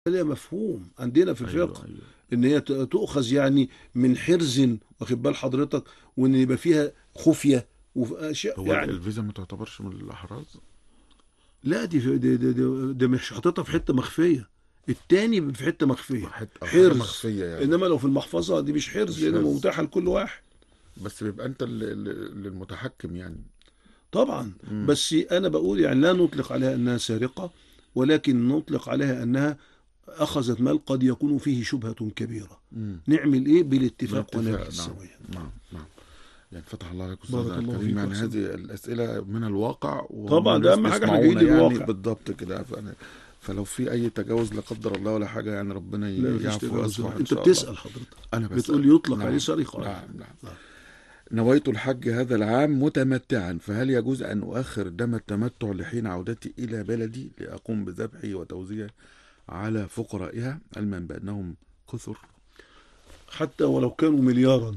لها مفهوم عندنا في ايوه الفقه، ايوه. ان هي تؤخذ يعني من حرز، واخد بال حضرتك، وان يبقى فيها خفيه واشياء هو يعني. الفيزا ما تعتبرش من الاحراز؟ لا دي مش حاططها في حته مخفيه، التاني في حته مخفيه، حاجه حرز. مخفيه يعني. انما لو في المحفظه دي مش حرز، مش لانها هز. متاحه لكل واحد. بس بيبقى انت اللي المتحكم يعني. طبعا. امم. بس انا بقول يعني لا نطلق عليها انها سارقه، ولكن نطلق عليها انها اخذت مال قد يكون فيه شبهه كبيره. امم. نعمل ايه؟ بالاتفاق بالاتفاق، نعم. ونجلس سويا. نعم نعم. يعني فتح الله عليك بارك أستاذنا الله الكريم، فيك يعني واحسن. هذه الأسئلة من الواقع وهم طبعا ده ناس اهم حاجه، احنا جايين بيسمعونا يعني للواقع. بالضبط كده. فلو في أي تجاوز لا قدر الله ولا حاجة، يعني ربنا لا مفيش يعفو تجاوز ويصفح ولا إن انت شاء الله. بتسال حضرتك، أنا بسأل. بتقول يطلق عليه نعم سرقه. نعم نعم. نعم. نويت الحج هذا العام متمتعا، فهل يجوز أن أؤخر دم التمتع لحين عودتي إلى بلدي لأقوم بذبحه وتوزيعه على فقرائها، علما بأنهم كثر؟ حتى ولو كانوا مليارا،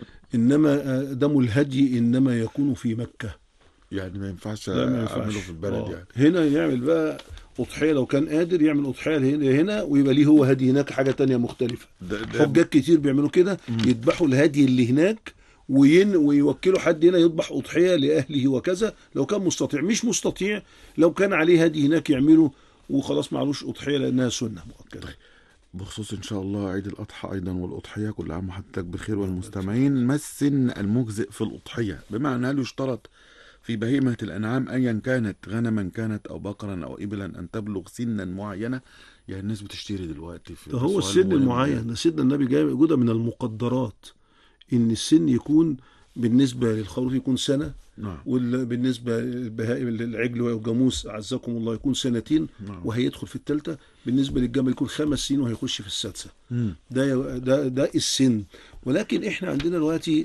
انما دم الهدي انما يكون في مكه. يعني ما ينفعش لا ما أعمله في ينفعش. البلد يعني؟ هنا يعمل بقى أضحية، لو كان قادر يعمل أضحية هنا ويبقى ليه هو هدي هناك حاجة تانية مختلفة. ده حجاج كتير بيعملوا كده، يذبحوا الهدي اللي هناك ويوكلوا حد هنا يذبح أضحية لأهله وكذا، لو كان مستطيع. مش مستطيع، لو كان عليه هدي هناك يعمله وخلاص، معلوش أضحية لأنها سنة مؤكدة. بخصوص إن شاء الله عيد الأضحى أيضا والأضحية، كل عام وحضرتك بخير والمستمعين، ما السن المجزئ في الأضحية؟ بمعنى هل يشترط في بهيمة الأنعام أيا كانت، غنما كانت أو بقرا أو إبلا، أن تبلغ سنا معينة؟ يعني الناس بتشتري دلوقتي ده ده هو سؤال السن مهم يعني. المعين، ده سيدنا النبي جاي جودة من المقدرات ان السن يكون بالنسبه للخروف يكون سنه، نعم وبالنسبه للبهائم العجل والجاموس اعزكم الله يكون سنتين نعم. وهيدخل في الثالثه، بالنسبه للجمل يكون 5 سنين وهيخش في السادسه. مم. ده السن. ولكن احنا عندنا دلوقتي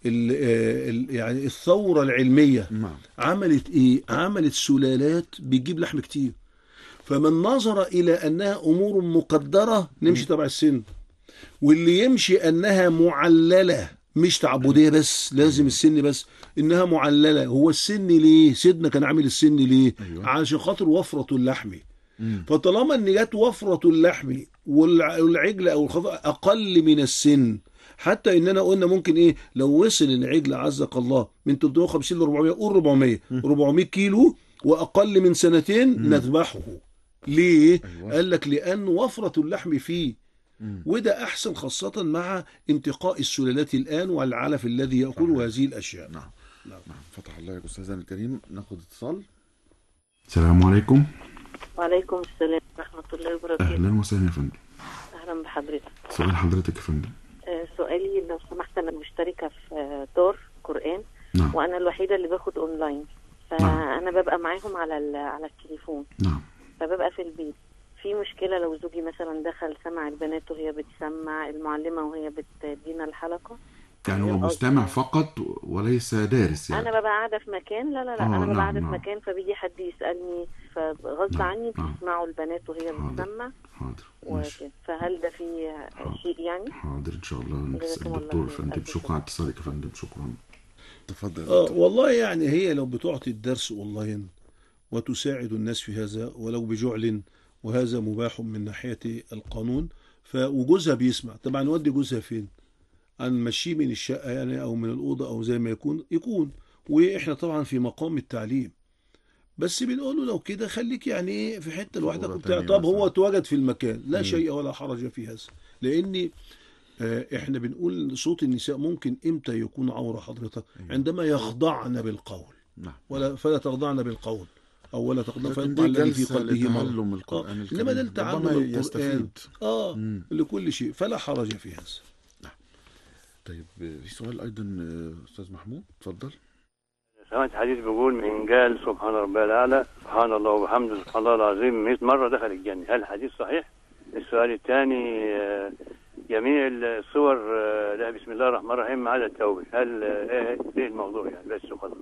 يعني الثوره العلميه نعم. عملت ايه؟ عملت سلالات بتجيب لحم كتير، فمن نظر الى انها امور مقدره نمشي مم. تبع السن، واللي يمشي انها معلله مش تعبديه بس لازم أيوه السن بس، انها معلله. هو السن ليه؟ سيدنا كان عامل السن ليه؟ أيوه. علشان خاطر وفره اللحم. مم. فطالما ان جت وفره اللحم والعجل او الخروف اقل من السن، حتى اننا قلنا ممكن ايه لو وصل العجل عزك الله من 350 ل 400، قول 400 مم. 400 كيلو واقل من سنتين مم. نذبحه. ليه؟ أيوه. قال لك لان وفره اللحم فيه، مم. وده أحسن خاصة مع انتقاء السلالات الآن والعلف الذي يأكل صحيح. هذه الأشياء. نعم نعم. نعم. فتح الله عليك أستاذنا الكريم، ناخد اتصال. السلام عليكم. وعليكم السلام ورحمة الله وبركاته. أهلا وسهلا يا فندم. أهلا بحضرتك. سؤال حضرتك يا فندم. سؤالي لو سمحت، أنا مشتركة في دار قرآن، نعم وأنا الوحيدة اللي باخد أونلاين، نعم فأنا ببقى معاهم على التليفون، نعم. فببقى في البيت. في مشكلة لو زوجي مثلا دخل سمع البنات وهي بتسمع المعلمة وهي بتدينا الحلقة؟ يعني غير هو قصدي مستمع يعني. فقط وليس دارس يعني؟ انا ببقى قاعده في مكان، لا انا ببقى نعم قاعده في نعم. مكان، فبيجي حد يسالني، فغصب نعم عني نعم. بيسمعوا البنات وهي حاضر بتسمع حاضر ماشي. وكده. فهل ده في حاضر شيء يعني؟ حاضر إن شاء الله نسأل جزاكم الله الدكتور يا خير. فندم. ألف شكرا شكر. على اتصالك يا فندم، شكرا. تفضل يا دكتور. والله يعني هي لو بتعطي الدرس أونلاين وتساعد الناس في هذا ولو بجعل، وهذا مباح من ناحية القانون، وجوزها بيسمع، طبعا نودي جوزها فين؟ هنمشيه من الشقة يعني أو من الأوضة أو زي ما يكون. وإحنا طبعا في مقام التعليم، بس بنقول له لو كده خليك يعني ايه في حته في لوحدك أوضة وبتاع. تانية طب هو مثلا. اتواجد في المكان لا مم. شيء ولا حرج في هذا، لان احنا بنقول صوت النساء ممكن امتى يكون عوره حضرتك؟ أيوه. عندما يخضعن بالقول، نعم نعم. فلا تخضعن بالقول، او ولا تخضعن لكن فيطمع دي الذي في جلسة قلبه مرض. لتعلم اه القرآن انما ده الكريم، ربما لتعلم القران. يستفيد. اه مم. لكل شيء فلا حرج في هذا. نعم. طيب في سؤال أيضا أستاذ محمود، اتفضل. سمعت حديث بيقول من قال سبحان ربي الأعلى سبحان الله وبحمده سبحان الله العظيم 100 مرة دخل الجنة، هل الحديث صحيح؟ السؤال الثاني، جميع الصور لها بسم الله الرحمن الرحيم ما عدا التوبة، هل ايه الموضوع يعني؟ بس وخلاص.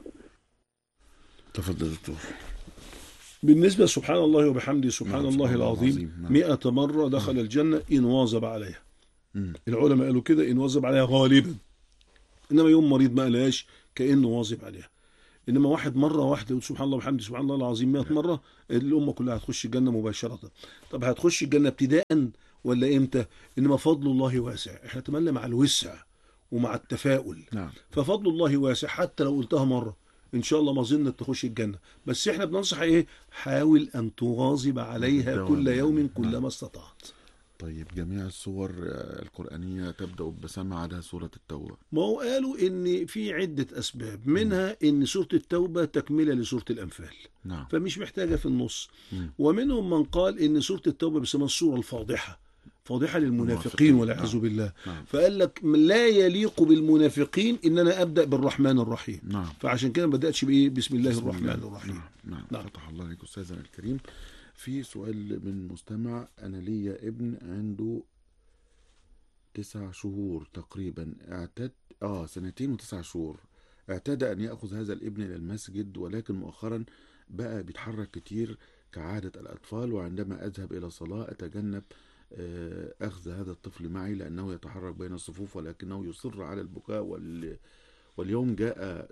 تفضل دكتور. بالنسبة سبحان الله وبحمده سبحان نعم الله سبحان الله العظيم العظيم. نعم. 100 مرة نعم. دخل الجنة إن واظب عليها. مم. العلماء قالوا كده إن واظب عليها غالبا، إنما يوم مريض ما قالهاش كأنه واظب عليها. انما واحد مره واحده يقول سبحان الله وبحمده سبحان الله العظيم 100 مره، الامه كلها هتخش الجنه مباشره. طب هتخش الجنه ابتداء ولا امتى؟ انما فضل الله واسع، احنا نتمنى مع الوسع ومع التفاؤل. نعم. ففضل الله واسع، حتى لو قلتها مره ان شاء الله ما ظنك تخش الجنه، بس احنا بننصح ايه؟ حاول ان تواظب عليها بالدوام. كل يوم نعم. كلما استطعت. طيب جميع السور القرآنية تبدأ ببسمة عدا سورة التوبة. ما هو قالوا ان في عده اسباب، منها ان سوره التوبه تكمله لسوره الانفال، نعم. فمش محتاجه في النص. مم. ومنهم من قال ان سوره التوبه بيسموها السوره الفاضحه، فاضحه للمنافقين المنافقين. والعياذ نعم. بالله. نعم. فقال لك لا يليق بالمنافقين ان انا ابدا بالرحمن الرحيم، نعم. فعشان كده ما بداتش بايه؟ بسم الله بسم الرحمن الله. الرحيم. نعم. نعم. نعم. فتح الله عليك أستاذنا الكريم. في سؤال من مستمع: أنا ليا ابن عنده 9 شهور تقريبا، سنتين و9 شهور. اعتاد أن يأخذ هذا الابن إلى المسجد، ولكن مؤخرا بقى بيتحرك كتير كعادة الأطفال، وعندما أذهب إلى الصلاة أتجنب أخذ هذا الطفل معي لأنه يتحرك بين الصفوف، ولكنه يصر على البكاء. واليوم جاء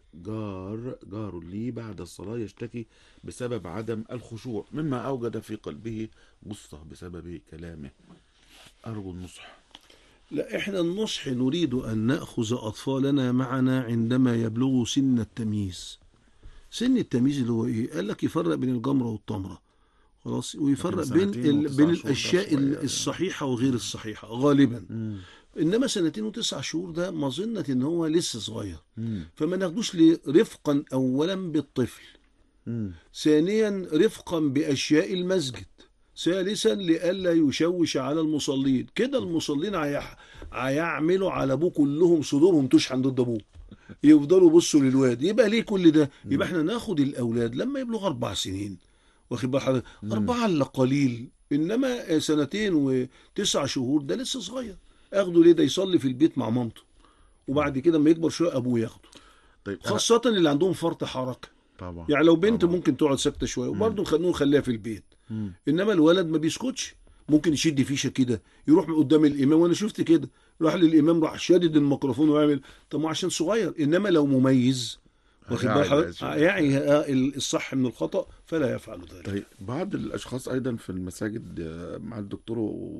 جار لي بعد الصلاة يشتكي بسبب عدم الخشوع، مما أوجد في قلبه غصة بسبب كلامه. أرجو النصح. لا، احنا النصح نريد ان ناخذ اطفالنا معنا عندما يبلغوا سن التمييز. سن التمييز اللي هو ايه؟ قال لك يفرق بين الجمره والتمره، خلاص، ويفرق بين سنتين و9 بين شهور الاشياء ده شوية. الصحيحه وغير الصحيحه غالبا. مم. انما 2 و9 شهور ده مظنه ان هو لسه صغير، مم. فما ناخدوش رفقا اولا بالطفل، مم. ثانيا رفقا باشياء المسجد، ثالثا لئلا يشوش على المصلين. كده المصلين هيعملوا على ابوه كلهم صدورهم تشحن ضد ابوه، يفضلوا يبصوا للواد. يبقى ليه كل ده؟ يبقى احنا ناخد الاولاد لما يبلغوا 4 سنين، واخد بال حضرتك؟ 4 الا قليل، انما 2 و9 شهور ده لسه صغير. اخده ليه؟ ده يصلي في البيت مع مامته، وبعد كده لما يكبر شويه ابوه ياخده، طيب خاصه اللي عندهم فرط حركه. طبعا. يعني لو بنت طبعا. ممكن تقعد ساكته شويه وبرضه نخليها في البيت، مم. انما الولد ما بيسكتش، ممكن يشد فيشه كده، يروح من قدام الامام، وانا شفت كده، راح للامام راح شادد الميكروفون ويعمل. طب ما عشان صغير، انما لو مميز واخد بال حضرتك يعي الصح من الخطا فلا يفعل ذلك. طيب بعض الاشخاص ايضا في المساجد مع الدكتور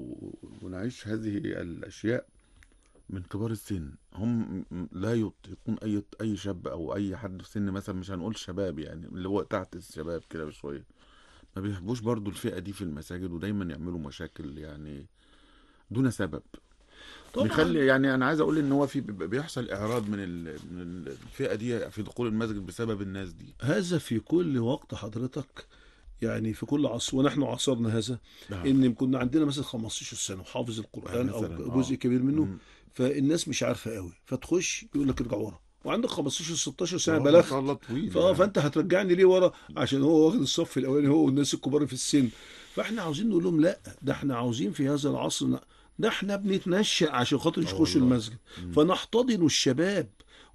ونعيش هذه الاشياء من كبار السن، هم لا يطيقون اي شاب او اي حد في سن مثلا، مش هنقول شباب يعني، اللي هو تحت الشباب كده بشويه، ما بيحبوش برضو الفئة دي في المساجد، ودايما يعملوا مشاكل يعني دون سبب. بيخلي يعني انا عايز اقول ان هو في بيحصل اعراض من الفئة دي في دخول المسجد بسبب الناس دي. هذا في كل وقت حضرتك، يعني في كل عصر، ونحن عصرنا هذا. ان كنا عندنا مثلا 15 سنة وحافظ القرآن او جزء كبير منه، فالناس مش عارفة قوي، فتخش يقول لك ارجع ورا، وعندك 15 16 سنه بلغت، فانت هترجعني ليه ورا؟ عشان هو واخد الصف الاولاني هو والناس الكبار في السن. فاحنا عاوزين نقول لهم لا، ده احنا عاوزين في هذا العصر، ده احنا بنتنشأ عشان خاطر يخشوا المسجد، فنحتضن الشباب.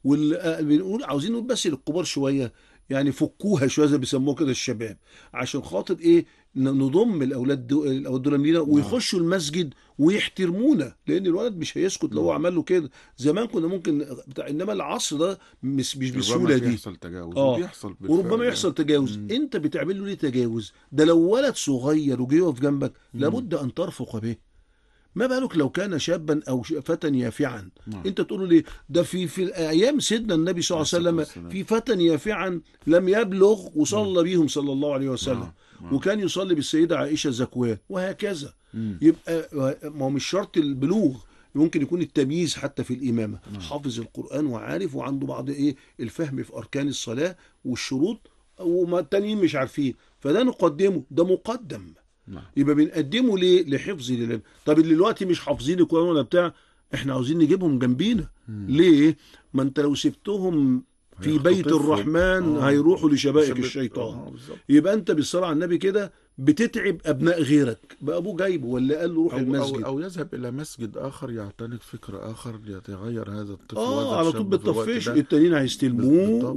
بنقول عاوزين نقول بس للكبار شويه، يعني فكوها شويه زي بيسموها كده الشباب، عشان خاطر ايه؟ نضم الاولاد دول لينا ويخشوا المسجد ويحترمونا، لان الولد مش هيسكت لو هو عمل له كده. زمان كنا ممكن انما العصر ده مش بالسهوله دي، بيحصل تجاوز وربما يحصل تجاوز. انت بتعمل له ليه تجاوز؟ ده لو ولد صغير وجه يقف جنبك لابد ان ترفق به، ما بالك لو كان شابا او فتى يافعا. انت تقول له ليه؟ ده في ايام سيدنا النبي صلى الله عليه وسلم في فتى يافعا لم يبلغ وصلى بهم صلى الله عليه وسلم، وكان يصلي بالسيدة عائشة زكوان وهكذا. يبقى ما هو مش شرط البلوغ، ممكن يكون التمييز حتى في الإمامة، حافظ القرآن وعارف وعنده بعض الفهم في أركان الصلاة والشروط، وما التانيين مش عارفين، فده نقدمه، ده مقدم. يبقى بنقدمه ليه؟ لحفظ العلم. طب اللي دلوقتي مش حافظين القرآن ولا بتاع، احنا عاوزين نجيبهم جنبينا. ليه؟ ما انت لو سبتهم في بيت الرحمن هيروحوا لشبائك الشيطان. يبقى انت بالصلاة على النبي كده بتتعب ابناء غيرك، بقى ابوه جايبه ولا قال له روح المسجد، او يذهب الى مسجد اخر يعتنق فكر اخر يتغير هذا الطفل. على طول بالتطفيش، التانيين هيستلموه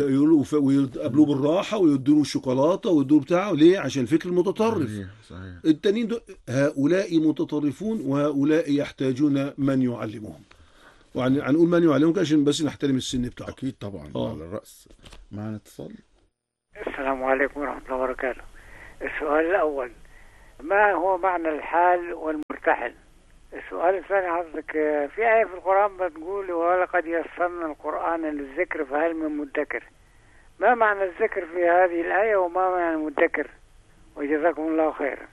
ويقابلوه بالراحه ويدوا له شوكولاته ويدوا له بتاعه. ليه؟ عشان الفكر المتطرف. صحيح. التانيين هؤلاء متطرفون، وهؤلاء يحتاجون من يعلمهم. هنقول من يعلمك عشان بس نحترم السن بتاعه. اكيد طبعا على الراس. معنا اتصال. السلام عليكم ورحمه الله وبركاته. السؤال الاول، ما هو معنى الحال والمرتحل؟ السؤال الثاني حضرتك، في آية في القرآن بتقول ولقد يسرنا القرآن للذكر فهل من مدكر؟ ما معنى الذكر في هذه الآية وما معنى المدكر؟ وجزاكم الله خيرا.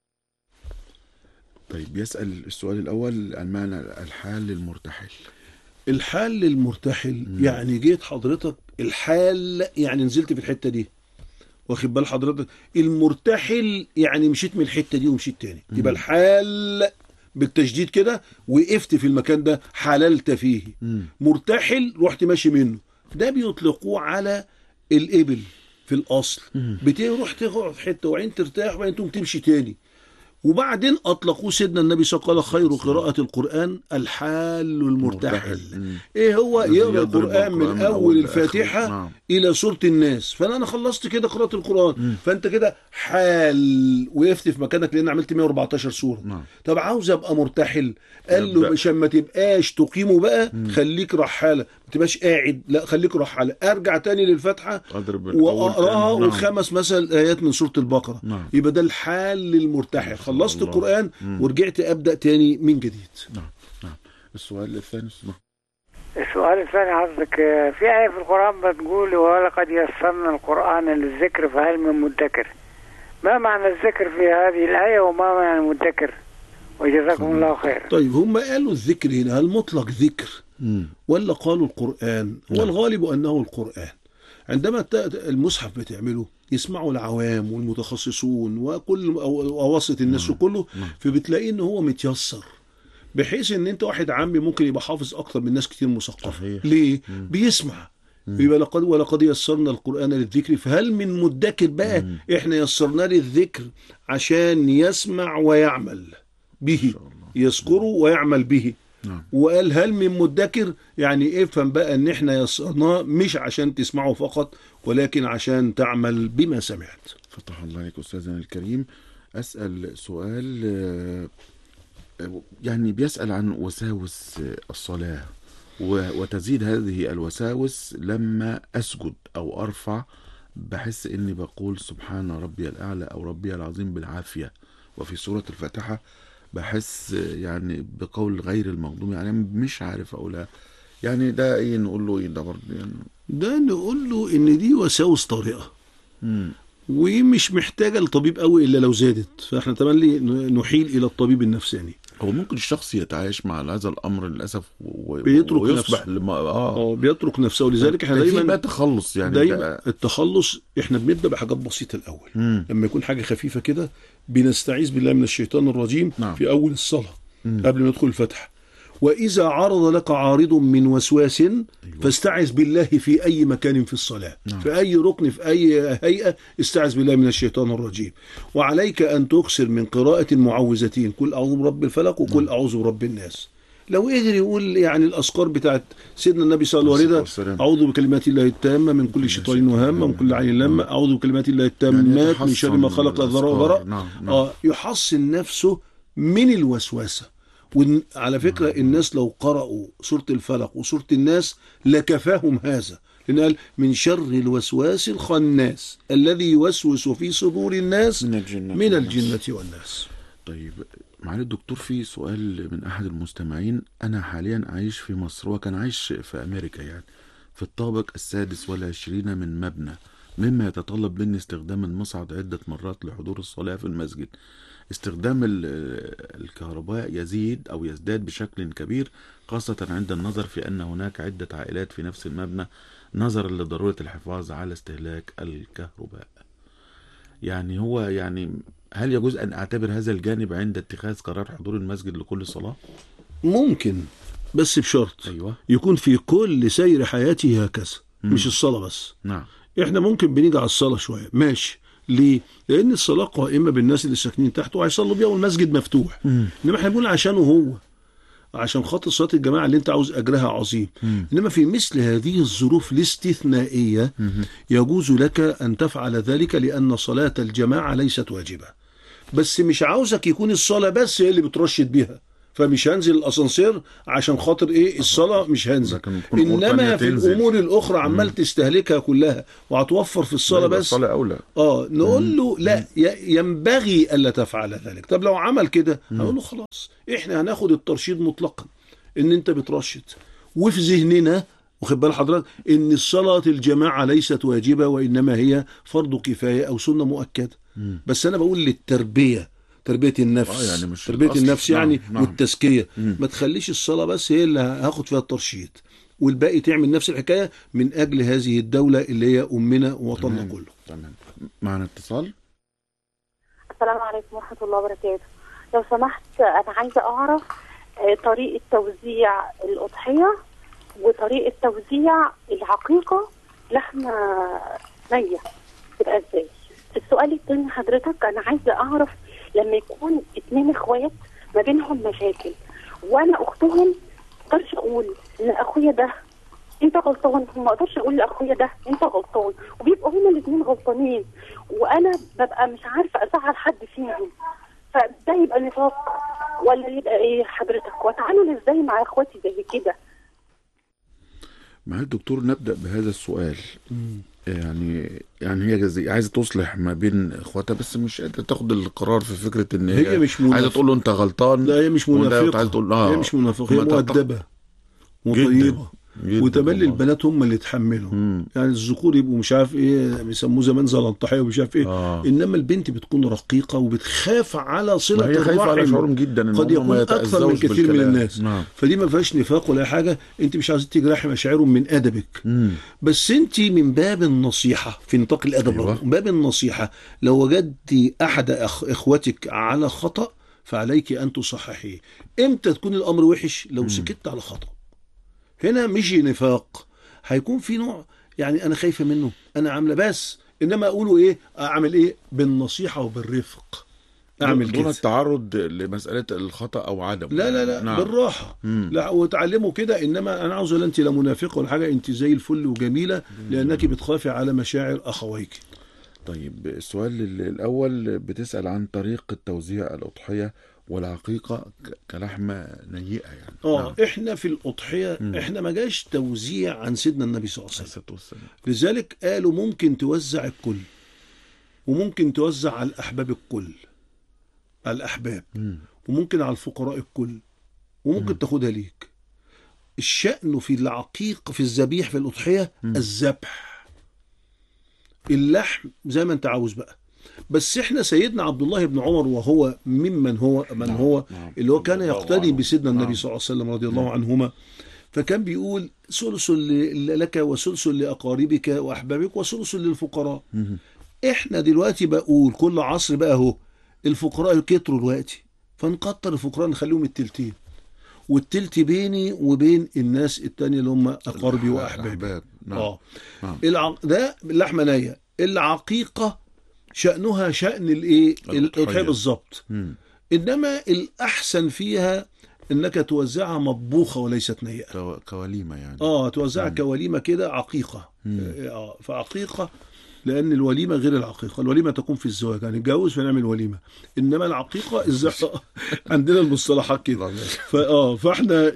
طيب يسأل السؤال الأول عن معنى الحال للمرتحل. الحال للمرتحل يعني جيت حضرتك الحال يعني نزلت في الحتة دي، واخد بال حضرتك. المرتحل يعني مشيت من الحتة دي ومشيت تاني، يبقى الحال بالتشديد كده وقفت في المكان ده، حللت فيه. مرتحل رحت ماشي منه، ده بيطلقوه على الإبل في الأصل. بتروح تقعد في حتة وعين ترتاح وبعدين تقوم تمشي تاني. وبعدين أطلقوه سيدنا النبي صلى الله عليه وسلم قال خير قراءة القرآن الحال المرتحل. إيه هو؟ يقرأ القرآن من أول الفاتحة إلى سورة الناس. فأنا خلصت كده قراءة القرآن، فأنت كده حال وقفت في مكانك لأن عملت 114 سورة. طب عاوز أبقى مرتحل، قال له عشان ما تبقاش تقيمه بقى خليك رحالة، ما تبقاش قاعد، لا خليك رحالة. أرجع تاني للفاتحة وأقراها والخمس مثلا آيات من سورة البقرة. يبقى ده الحال للمرتحل. خلصت القرآن ورجعت أبدأ تاني من جديد. نعم. السؤال الثاني. السؤال الثاني حضرتك، في آية في القرآن بتقول ولقد يسرنا القرآن للذكر فهل من مدكر؟ ما معنى الذكر في هذه الآية وما معنى المدكر؟ وجزاكم الله خيرا. طيب هم قالوا الذكر هنا هل مطلق ذكر ولا قالوا القرآن؟ والغالب أنه القرآن. عندما المصحف بتعمله يسمعوا العوام والمتخصصون وكل أواسط الناس وكله، فبتلاقيه ان هو متيسر بحيث ان انت واحد عامي ممكن يبقى حافظ اكتر من ناس كتير مثقفه. ليه؟ بيسمع. يبقى ولقد يسرنا القرآن للذكر فهل من مدكر بقى. احنا يسرناه للذكر عشان يسمع ويعمل به، يذكره ويعمل به. وقال هل من مدكر، يعني افهم بقى ان احنا يسرناه مش عشان تسمعه فقط ولكن عشان تعمل بما سمعت. فتح الله عليك أستاذنا الكريم. أسأل سؤال يعني بيسأل عن وساوس الصلاة، وتزيد هذه الوساوس لما أسجد أو أرفع، بحس إني بقول سبحان ربي الأعلى أو ربي العظيم بالعافية، وفي سورة الفاتحة بحس يعني بقول غير المغضوب، يعني مش عارف أقولها. يعني ده إيه نقول له إيه ده برضه؟ يعني ده نقول له إن دي وساوس طارئة ومش محتاجة لطبيب قوي إلا لو زادت، فإحنا تملي نحيل إلى الطبيب النفساني. هو ممكن الشخص يتعايش مع هذا الأمر للأسف بيترك ويصبح بيترك نفسه. ولذلك احنا دايما تخلص، يعني دايما التخلص احنا بنبدأ بحاجات بسيطة الأول. لما يكون حاجة خفيفة كده بنستعيذ بالله من الشيطان الرجيم في أول الصلاة قبل ما ندخل الفتح. وإذا عرض لك عارض من وسواس فاستعذ بالله في أي مكان في الصلاة، في أي ركن، في أي هيئة، استعذ بالله من الشيطان الرجيم. وعليك أن تكثر من قراءة المعوذتين، قل أعوذ برب الفلق وقل أعوذ برب الناس. لو قدر يقول يعني الأذكار بتاعت سيدنا النبي صلى الله عليه وسلم، أعوذ بكلمات الله التامة من كل شيطان وهامة ومن كل عين لامة، أعوذ بكلمات الله التامات من شر ما خلق ذرة وبرأ. يحصن نفسه من الوسوسة. وعلى فكرة الناس لو قرأوا سورة الفلق وسورة الناس لكفاهم هذا، لأن قال من شر الوسواس الخناس الذي يوسوس في صدور الناس من الجنة والناس. طيب معالي الدكتور، في سؤال من أحد المستمعين. أنا حاليا عايش في مصر وكان عايش في أمريكا، يعني في الطابق 26 من مبنى، مما يتطلب مني استخدام المصعد عدة مرات لحضور الصلاة في المسجد. استخدام الكهرباء يزيد أو يزداد بشكل كبير، خاصة عند النظر في أن هناك عدة عائلات في نفس المبنى، نظرا لضرورة الحفاظ على استهلاك الكهرباء. يعني هو يعني هل يجوز أن أعتبر هذا الجانب عند اتخاذ قرار حضور المسجد لكل صلاة؟ ممكن، بس بشرط يكون في كل سير حياته هكذا، مش الصلاة بس. نعم. احنا ممكن بنيجي على الصلاة شوية، ماشي. ليه؟ لأن الصلاة قائمة بالناس اللي ساكنين تحته وهيصلوا بيها والمسجد مفتوح. إنما احنا بنقول عشانه هو، عشان خاطر صلاة الجماعة اللي انت عاوز أجرها عظيم. إنما في مثل هذه الظروف الاستثنائية يجوز لك أن تفعل ذلك، لأن صلاة الجماعة ليست واجبة. بس مش عاوزك يكون الصلاة بس هي اللي بترشد بيها، فمش هنزل الاسانسير عشان خاطر ايه الصلاه، مش هنزل. لكن تكون أمور تانية انما في تنزل. الامور الاخرى عمال تستهلكها كلها وهتوفر في الصلاه يبقى بس. الصلاة أولى. نقول له لا، ينبغي الا تفعل ذلك. طب لو عمل كده هنقول له خلاص احنا هناخد الترشيد مطلقا، ان انت بترشد، وفي ذهننا واخد بال حضرتك ان الصلاه الجماعه ليست واجبه وانما هي فرض كفايه او سنه مؤكده. بس انا بقول للتربيه، تربيه النفس، يعني مش تربيه الأصل. النفس يعني نعم. والتزكيه. ما تخليش الصلاه بس هي اللي هاخد فيها الترشيد والباقي تعمل نفس الحكايه من اجل هذه الدوله اللي هي امنا ووطننا كله. تمام. معنا اتصال. السلام عليكم ورحمة الله وبركاته. لو سمحت أنا عايزة أعرف طريقة توزيع الأضحية وطريقة توزيع العقيقة لحمة نية تبقى إزاي؟ السؤال التاني حضرتك أنا عايزة أعرف لما يكون 2 إخوات ما بينهم مشاكل وأنا أختهم، ما أقدرش أقول إن أخويا ده انت غلطان، ما اقدرش اقول لاخويا ده انت غلطان، وبيبقوا هما الاثنين غلطانين وانا ببقى مش عارفه ازعل حد فيهم، فده يبقى نفاق ولا يبقى ايه حضرتك؟ واتعامل ازاي مع اخواتي زي كده؟ مع الدكتور نبدأ بهذا السؤال. يعني هي عايزه تصلح ما بين اخواتها بس مش قادره تاخد القرار في فكره ان هي مش منافقة. عايزه تقول له انت غلطان. لا هي مش منافقة، عايزه تقول هي مش منافقة، هي مؤدبة وطيبة. وتملي البنات هم اللي يتحملوا. يعني الذكور يبقوا مش عارف ايه بيسموه زمان زلنطحيه ومش عارف ايه. انما البنت بتكون رقيقه وبتخاف على صله الرحم. هي خايفه على شعورهم جدا قد يكون اكثر من كثير من الناس. نعم. فدي ما فيهاش نفاق ولا حاجه، انت مش عايزه تجرحي مشاعرهم من ادبك. بس انت من باب النصيحه في نطاق الادب. أيوة. من باب النصيحه لو وجدتي احد اخواتك على خطا فعليك ان تصححيه. امتى تكون الامر وحش؟ لو سكت على خطا. هنا مش نفاق، هيكون في نوع يعني انا خايفه منه، انا عامله بس، انما اقوله ايه؟ اعمل ايه؟ بالنصيحه وبالرفق. اعمل دون كده التعرض لمساله الخطا او عدم. لا نعم. بالراحه. لا وتعلموا كده. انما انا عاوز انت لا منافقه ولا حاجه، انت زي الفل وجميله لانك بتخافي على مشاعر اخويك. طيب السؤال الاول بتسال عن طريقه توزيع الاضحيه والعقيقه كلحمه نيئه يعني. نعم. احنا في الاضحيه احنا ما جاش توزيع عن سيدنا النبي صلى الله عليه وسلم. لذلك قالوا ممكن توزع الكل وممكن توزع على الاحباب الكل، على الاحباب، وممكن على الفقراء الكل، وممكن تاخدها ليك. الشأن في العقيق في الذبيح في الاضحيه الذبح، اللحم زي ما انت عاوز بقى. بس احنا سيدنا عبد الله بن عمر وهو ممن هو من هو اللي هو كان يقتدي بسيدنا النبي صلى الله عليه وسلم رضي الله عنهما، فكان بيقول ثلث لك وثلث لأقاربك وأحبابك وثلث للفقراء. احنا دلوقتي بقول كل عصر بقى اهو الفقراء كتروا دلوقتي، فنكتر الفقراء نخليهم التلتين، والتلت بيني وبين الناس التانية اللي هم أقاربي وأحبابي. ده لحمة نية. العقيقة شأنها شأن الايه؟ الأضحية بالظبط. انما الاحسن فيها انك توزعها مطبوخه وليست نيئه، كوليمه يعني. توزعها كوليمه كده عقيقه. فعقيقه لان الوليمه غير العقيقه. الوليمه تكون في الزواج، يعني نتجوز فنعمل وليمه، انما العقيقه عندنا المصطلحات كده. فاحنا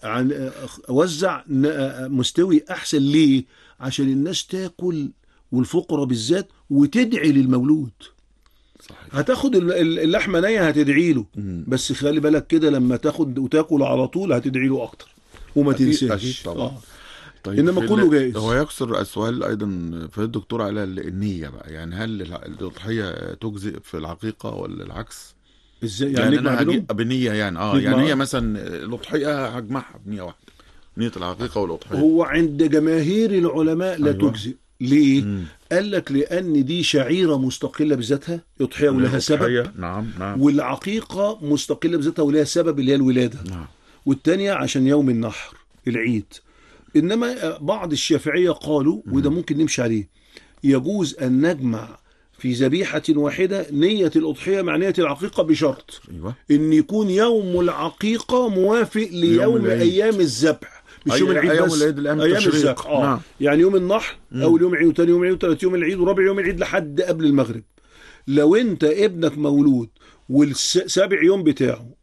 اوزع مستوي احسن. ليه؟ عشان الناس تاكل والفقراء بالذات وتدعي للمولود. صحيح. هتاخد اللحمه نيه هتدعي له، بس خلي بالك كده لما تاخد وتاكل على طول هتدعي له اكتر وما تنساش. طيب انما كله جائز. هو يكسر السؤال ايضا في الدكتور على النيه بقى، يعني هل الاضحيه تجزئ في العقيقه ولا العكس؟ ازاي يعني انا هجيب بنيه يعني يعني هي مثلا الاضحيه هجمعها بنيه واحده، نيه العقيقه والاضحيه. هو عند جماهير العلماء لا تجزئ. ليه؟ قال لك لأن دي شعيرة مستقلة بذاتها، يضحية ولها سبب. نعم. والعقيقة مستقلة بذاتها ولها سبب اللي هي الولادة. والتانية عشان يوم النحر العيد. إنما بعض الشافعية قالوا وده ممكن نمشي عليه، يجوز أن نجمع في ذبيحة واحدة نية الأضحية مع نية العقيقة بشرط إن يكون يوم العقيقة موافق ليوم أيام الذبح، مش يوم العيد بس، ايام الذبح. نعم. يعني يوم النحر اول يوم عيد وثاني يوم عيد وثالث يوم العيد ورابع يوم العيد لحد قبل المغرب. لو انت ابنك مولود والسابع يوم بتاعه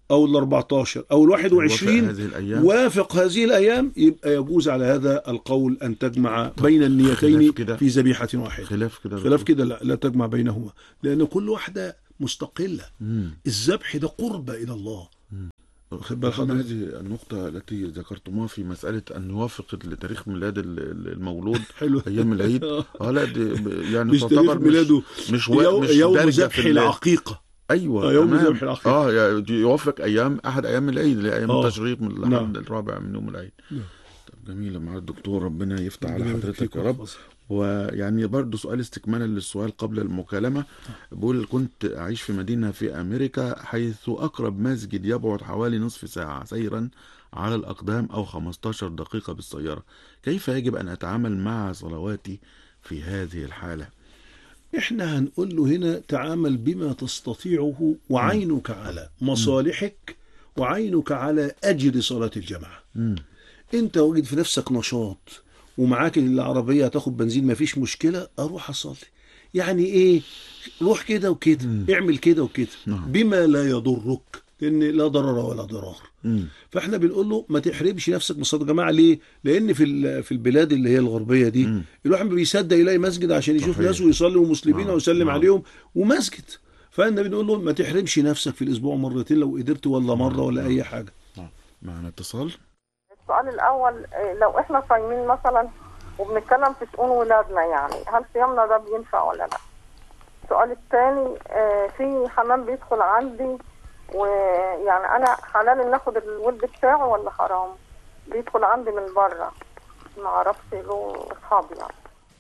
أو ال14 أو ال21 هذه الأيام وافق هذه الأيام، يبقى يجوز على هذا القول أن تجمع بين النيتين في ذبيحة واحدة. خلاف كده لا تجمع بينهما، لأن كل واحدة مستقلة. الذبح ده قربة إلى الله. هذه النقطة التي ذكرتموها في مسألة أن يوافق تاريخ ميلاد المولود حلو. أيام العيد. لا يعني مش تعتبر ميلاده، مش يوم ذبح العقيقة. أيوة يوم ذبح العقيقة. يعني يوافق أحد أيام العيد، لأيام التشريق من الحد الرابع من يوم العيد. جميلة مع الدكتور، ربنا يفتح على حضرتك يا رب. ويعني برضو سؤال استكمالا للسؤال قبل المكالمة، بقول كنت أعيش في مدينة في أمريكا حيث أقرب مسجد يبعد حوالي نصف ساعة سيرا على الأقدام أو 15 دقيقة بالسيارة، كيف يجب أن أتعامل مع صلواتي في هذه الحالة؟ إحنا هنقول له هنا تعامل بما تستطيعه، وعينك على مصالحك وعينك على أجر صلاة الجماعة. أنت وجد في نفسك نشاط ومعاك العربية هتاخد بنزين، مفيش مشكلة، أروح أصلي. يعني إيه؟ روح كده وكده، اعمل كده وكده بما لا يضرك، لأن لا ضرر ولا ضرار. فإحنا بنقول له ما تحرمش نفسك من صلاة الجماعة. ليه؟ لأن في البلاد اللي هي الغربية دي الواحد ما بيصدق يلاقي مسجد عشان يشوف ناس ويصلي ومسلمين ويسلم عليهم ومسجد. فإحنا بنقول له ما تحرمش نفسك في الأسبوع مرتين لو قدرت، ولا مرة ولا أي حاجة. معنا اتصال. السؤال الأول، لو إحنا صايمين مثلا وبنتكلم في شؤون ولادنا، يعني هل صيامنا ده بينفع ولا لا؟ السؤال الثاني، في حمام بيدخل عندي، ويعني أنا حلال إن آخد الولد بتاعه ولا حرام؟ بيدخل عندي من بره، ما أعرفش له أصحابي يعني.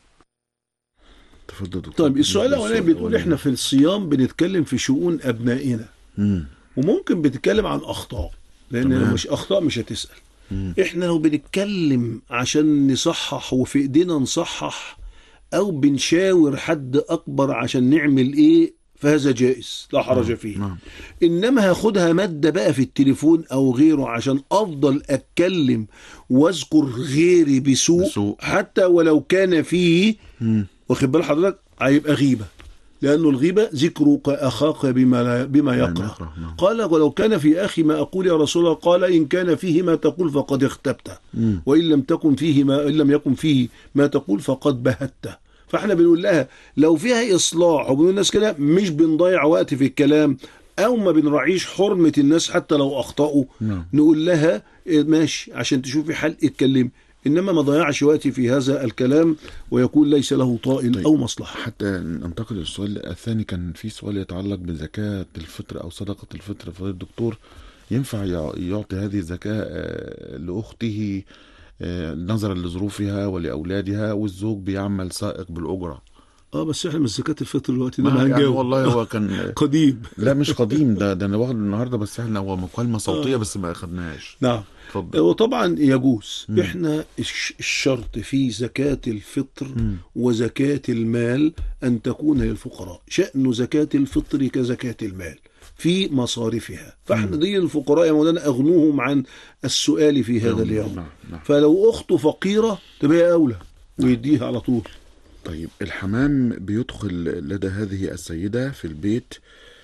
تفضل دكتور. طيب السؤال الأولاني بتقول إحنا في الصيام بنتكلم في شؤون أبنائنا، وممكن بنتكلم عن أخطاء، لأن لو مش أخطاء مش هتسأل. احنا لو بنتكلم عشان نصحح وفي ايدينا نصحح، او بنشاور حد اكبر عشان نعمل ايه، فهذا جائز لا حرج فيه. انما هاخدها مادة بقى في التليفون او غيره عشان افضل اتكلم واذكر غيري بسوء حتى ولو كان فيه، واخد بال حضرتك، هيبقى غيبة. لأنه الغيبة ذكرك أخاك بما يقرأ. قال ولو كان في أخي ما أقول يا رسول الله، قال إن كان فيه ما تقول فقد اختبته، وإن لم يكن فيه ما تقول فقد بهته. فاحنا بنقول لها لو فيها إصلاح، وبنقول الناس كده مش بنضيع وقت في الكلام أو ما بنراعيش حرمة الناس حتى لو أخطأوا، نقول لها ماشي عشان تشوفي حل اتكلمي، إنما ما ضيعش وقتي في هذا الكلام ويكون ليس له طائل أو مصلحة. حتى ننتقل للسؤال الثاني، كان في سؤال يتعلق بزكاة الفطر أو صدقة الفطر. فضيلة الدكتور، ينفع يعطي هذه الزكاة لأخته نظرا لظروفها ولأولادها، والزوج بيعمل سائق بالأجرة؟ بس احنا من زكاة الفطر الوقت ده ما يعني والله هو كان قديم. لا مش قديم، ده انا واخد النهارده، بس احنا هو مكالمة صوتية بس ما اخدناهاش. نعم. وطبعا يجوز. احنا الشرط في زكاة الفطر وزكاة المال أن تكون للفقراء. شأن زكاة الفطر كزكاة المال في مصارفها. فاحنا دي الفقراء يا مولانا أغنوهم عن السؤال في هذا اليوم. فلو أخته فقيرة تبقى أولى ويديها على طول. طيب الحمام بيدخل لدى هذه السيدة في البيت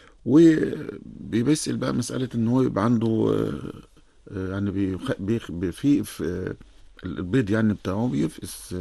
وبيسأل بقى مسألة ان هو يبقى عنده يعني في البيض يعني بتاعه بيفقس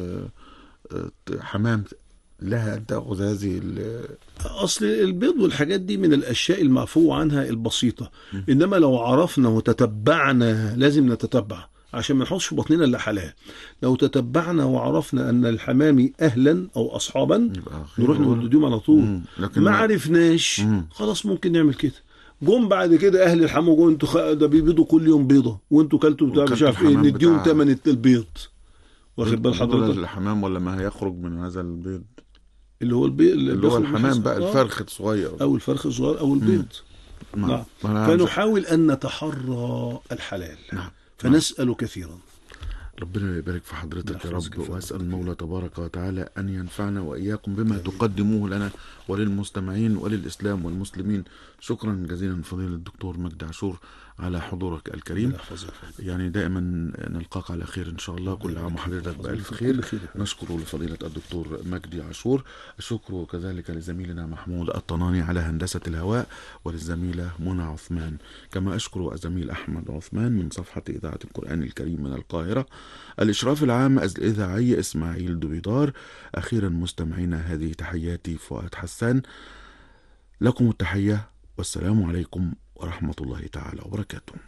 حمام، لها أن تأخذ هذه أصل البيض والحاجات دي من الأشياء المعفو عنها البسيطة. إنما لو عرفنا وتتبعنا، لازم نتتبع عشان ما نحطش في بطننا الا حلال. لو تتبعنا وعرفنا ان الحمام اهلا او اصحابا نروح نديهم على طول. ما عرفناش خلاص ممكن نعمل كده. جم بعد كده اهل الحمام جم انتوا ده بيبيضوا كل يوم بيضه وانتوا كلتوا بتاع مش عارف ايه، نديهم ثمن البيض. واخد بال حضرتك؟ الحمام ولا ما هيخرج من هذا البيض اللي هو البيض اللي هو الحمام بقى الفرخ الصغير او الفرخ الصغير او البيض. نعم. فنحاول ان نتحرى الحلال. نعم. فنسأل كثيرا. ربنا يبارك في حضرتك يا يحفظك رب، في وأسأل ربك. المولى تبارك وتعالى أن ينفعنا وإياكم بما تقدموه لنا وللمستمعين وللإسلام والمسلمين. شكرا جزيلا فضيلة الدكتور مجدي عاشور على حضورك الكريم. ربنا يحفظك. يعني دائما نلقاك على خير إن شاء الله، كل عام وحضرتك بألف كل خير. خير. نشكر لفضيلة الدكتور مجدي عاشور. الشكر كذلك لزميلنا محمود الطناني على هندسة الهواء، وللزميلة منى عثمان، كما أشكر الزميل أحمد عثمان من صفحة إذاعة القرآن الكريم من القاهرة. الإشراف العام الإذاعي إسماعيل دوبيدار. أخيرا مستمعينا، هذه تحياتي فؤاد حسان، لكم التحية والسلام عليكم ورحمة الله تعالى وبركاته.